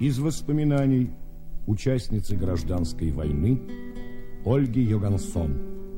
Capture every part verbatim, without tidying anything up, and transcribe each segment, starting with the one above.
Из воспоминаний участницы гражданской войны Ольги Йогансон.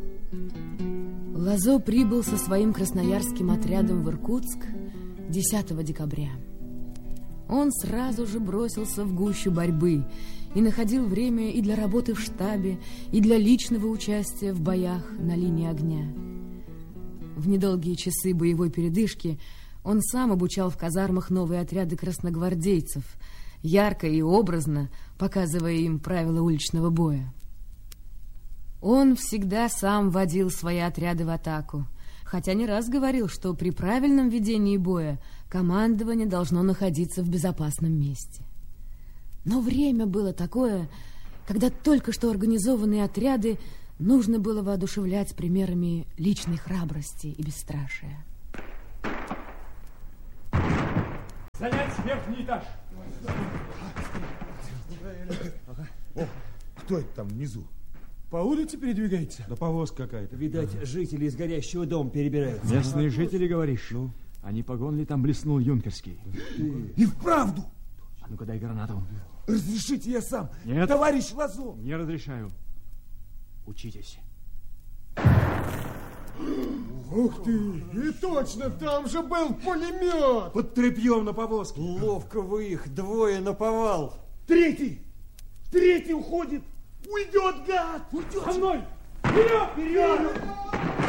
Лазо прибыл со своим красноярским отрядом в Иркутск десятого декабря. Он сразу же бросился в гущу борьбы и находил время и для работы в штабе, и для личного участия в боях на линии огня. В недолгие часы боевой передышки он сам обучал в казармах новые отряды красногвардейцев, ярко и образно показывая им правила уличного боя. Он всегда сам водил свои отряды в атаку, хотя не раз говорил, что при правильном ведении боя командование должно находиться в безопасном месте. Но время было такое, когда только что организованные отряды нужно было воодушевлять примерами личной храбрости и бесстрашия. Занять верхний этаж. О, кто это там внизу? По улице передвигается? Да повозка какая-то. Видать, ага. Жители из горящего дома перебираются. Местные жители, говоришь? Ну? А не погон ли там блеснул юнкерский? И вправду! А ну-ка дай гранату. Разрешите я сам. Нет. Товарищ Лазо. Не разрешаю. Учитесь. Ух ты! И точно, там же был пулемет! Под тряпьем на повозке. Ловко вы их, двое наповал. Третий! Третий уходит! Уйдет, гад! Уйдет! Со мной! Вперед! Вперед!